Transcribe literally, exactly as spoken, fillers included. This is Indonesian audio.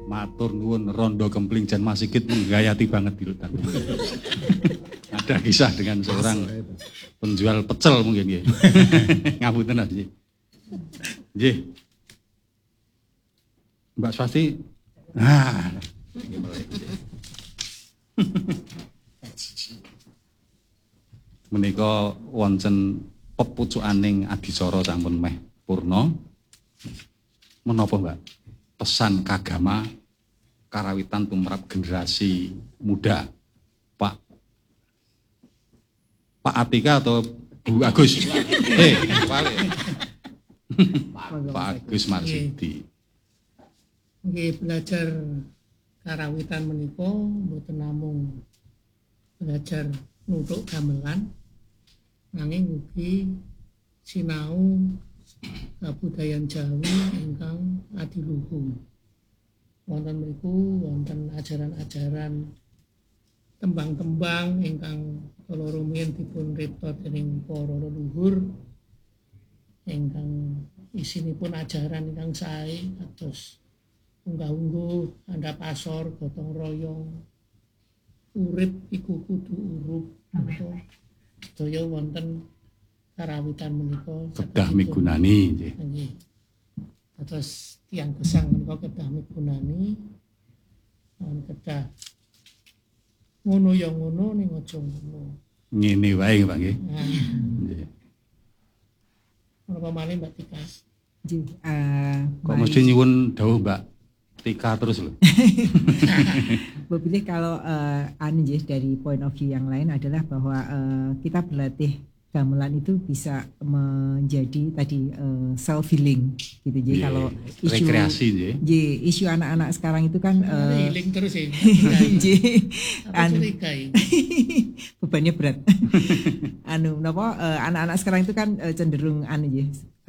Matur nuwun Rondo Kempling Jan Mas Sigit menggayati banget di Rutan. Ada kisah dengan seorang penjual pecel mungkin ya. Ngapunten nggih. Nggih. Mbak Swasti. Nah. Menika wonten pepucukaning adicara sampun meh purna. Menapa, Mbak? Pesan kagama karawitan tumrap generasi muda. Pak Pak Atika atau Bu Agus? Eh, balik. Pak Agus Marsudi. Nggih belajar karawitan menika mboten namung belajar nutuk gamelan nanging ugi sinau kabudayan Jawi ingkang adiluhung. Wonten mriku wonten ajaran-ajaran tembang-tembang ingkang kala rumiyin dipun ripta dening para leluhur ingkang isinipun ajaran ingkang sae kados unggah-ungguh, andhap asor, gotong royong, urip iku kudu urup, sedaya wonten karawitan menika kedah migunani nggih. Nggih. Terus tiyang gesang menika kedah migunani lan kedah ngono ya ngono ning aja ngono. Ngene wae Pak nggih. Nggih. Menapa malih Mbak Tika? Nggih, uh, kok mesti nyuwun dawuh Mbak Tika terus loh. Boleh kalau uh, anu dari point of view yang lain adalah bahwa uh, kita berlatih gamelan itu bisa menjadi tadi uh, self healing gitu. Jadi yeah, kalau isu rekreasi ya. isu anak-anak sekarang itu kan uh, healing terus ya. anu, bebannya berat. anu napa uh, anak-anak sekarang itu kan uh, cenderung anu ya